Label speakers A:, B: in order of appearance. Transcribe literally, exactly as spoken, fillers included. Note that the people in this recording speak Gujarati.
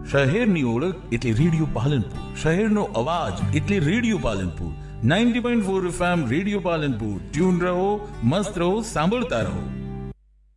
A: શહેરની ઓળખ એટલે રેડિયો પાલનપુર, શહેરનો અવાજ એટલે radio Palanpur. Ninety point four FM radio Palanpur. Tune રહો, મસ્ત રહો, સાંભળતા રહો.